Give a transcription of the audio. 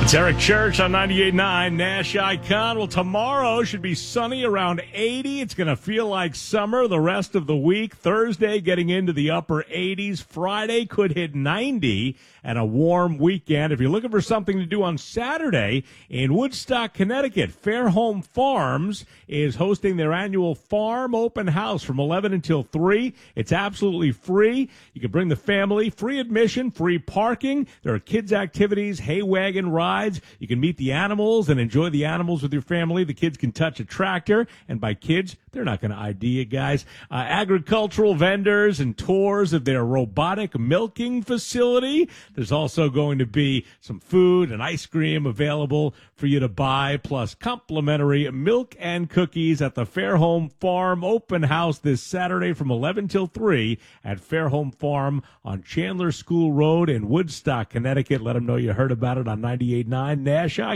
It's Eric Church on 98.9 Nash Icon. Well, tomorrow should be sunny around 80. It's going to feel like summer the rest of the week. Thursday getting into the upper 80s. Friday could hit 90 and a warm weekend. If you're looking for something to do on Saturday in Woodstock, Connecticut, Fairhome Farms is hosting their annual farm open house from 11 until 3. It's absolutely free. You can bring the family, free admission, free parking. There are kids' activities, hay wagon rides. You can meet the animals and enjoy the animals with your family. The kids can touch a tractor, and by kids, they're not going to ID you guys. Agricultural vendors and tours of their robotic milking facility. There's also going to be some food and ice cream available for you to buy, plus complimentary milk and cookies at the Fairhome Farm Open House this Saturday from 11 till 3 at Fairhome Farm on Chandler School Road in Woodstock, Connecticut. Let them know you heard about it on 98.9 Nash